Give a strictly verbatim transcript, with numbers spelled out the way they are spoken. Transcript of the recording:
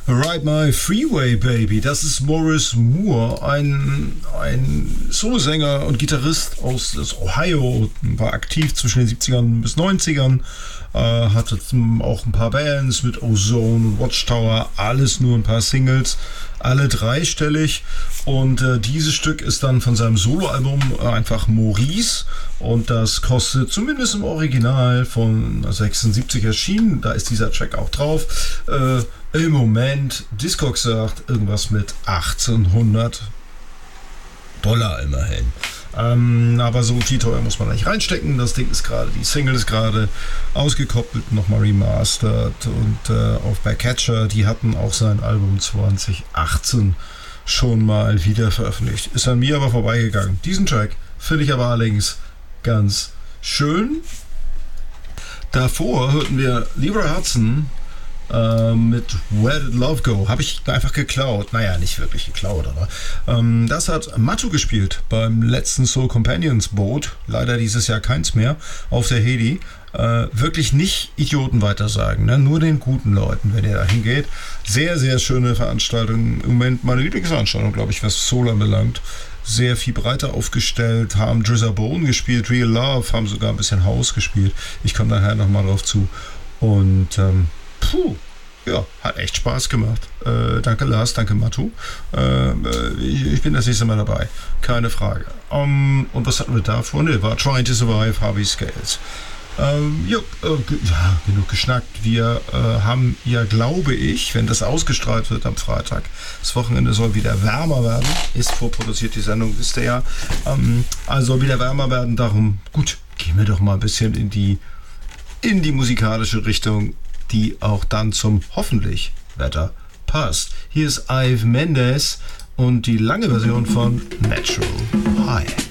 Ride My Freeway Baby, das ist Morris Moore, ein, ein Solosänger und Gitarrist aus, aus Ohio, war aktiv zwischen den siebzigern bis neunzigern, äh, hatte auch ein paar Bands mit Ozone, Watchtower, alles nur ein paar Singles, alle dreistellig, und äh, dieses Stück ist dann von seinem Soloalbum einfach Maurice, und das kostet zumindest im Original von sechsundsiebzig erschienen, da ist dieser Track auch drauf, äh, im Moment, Discogs sagt, irgendwas mit achtzehnhundert Dollar immerhin. Ähm, aber so viel teuer muss man nicht reinstecken. Das Ding ist gerade, die Single ist gerade ausgekoppelt, nochmal remastered, und äh, auf bei Catcher, die hatten auch sein Album zwanzig achtzehn schon mal wieder veröffentlicht. Ist an mir aber vorbeigegangen. Diesen Track finde ich aber allerdings ganz schön. Davor hörten wir Leroy Hudson äh, mit Where Did Love Go? Habe ich einfach geklaut. Naja, nicht wirklich geklaut, aber ähm, das hat Matu gespielt beim letzten Soul Companions Boot. Leider dieses Jahr keins mehr auf der Hedi. Äh, wirklich nicht Idioten weitersagen, ne? Nur den guten Leuten, wenn ihr da hingeht. Sehr, sehr schöne Veranstaltung. Im Moment meine Lieblingsveranstaltung, glaube ich, was Soul anbelangt. Sehr viel breiter aufgestellt, haben Drizzer Bone gespielt, Real Love, haben sogar ein bisschen House gespielt. Ich komme nachher nochmal drauf zu. Und ähm, puh, ja, hat echt Spaß gemacht. Äh, danke Lars, danke Matu. Äh, ich, ich bin das nächste Mal dabei, keine Frage. Um, und was hatten wir davor? Ne, war Trying to Survive, Harvey Scales. Ähm, jo, äh, ja, genug geschnackt. Wir äh, haben ja, glaube ich, wenn das ausgestrahlt wird am Freitag, das Wochenende soll wieder wärmer werden. Ist vorproduziert, die Sendung, wisst ihr ja. Ähm, also soll wieder wärmer werden. Darum, gut, gehen wir doch mal ein bisschen in die, in die musikalische Richtung, die auch dann zum hoffentlich Wetter passt. Hier ist Ive Mendes und die lange Version von Natural High.